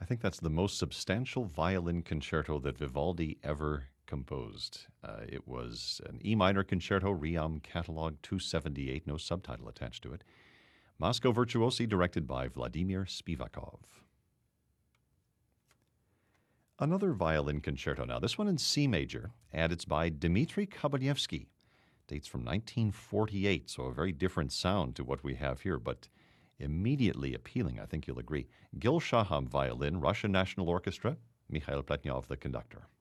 I think that's the most substantial violin concerto that Vivaldi ever composed. It was an E minor concerto, Ream Catalog 278, no subtitle attached to it. Moscow Virtuosi, directed by Vladimir Spivakov. Another violin concerto now, this one in C major, and it's by Dmitri Kobalevsky. Dates from 1948, so a very different sound to what we have here, but immediately appealing, I think you'll agree. Gil Shaham violin, Russian National Orchestra, Mikhail Pletnyov the conductor.